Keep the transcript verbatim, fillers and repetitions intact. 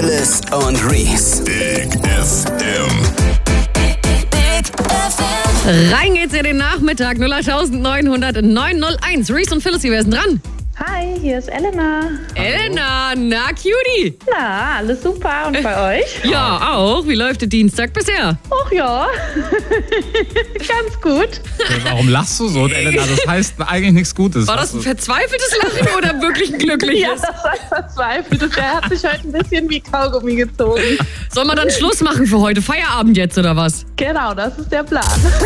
Alice und Reese. Big F M. Big F M. Rein geht's in den Nachmittag. null acht neun null null neun null eins. Reese und Phyllis, wer ist denn dran? Hi, hier ist Elena. Elena, na Cutie. Na, alles super. Und bei euch? Ja, auch. Wie läuft der Dienstag bisher? Ach ja, ganz gut. Warum lachst du so, Elena? Das heißt eigentlich nichts Gutes. War das ein verzweifeltes Lachen oder wirklich ein Ja, glückliches? das war verzweifelt. Der hat sich heute ein bisschen wie Kaugummi gezogen. Soll man dann Schluss machen für heute? Feierabend jetzt oder was? Genau, das ist der Plan.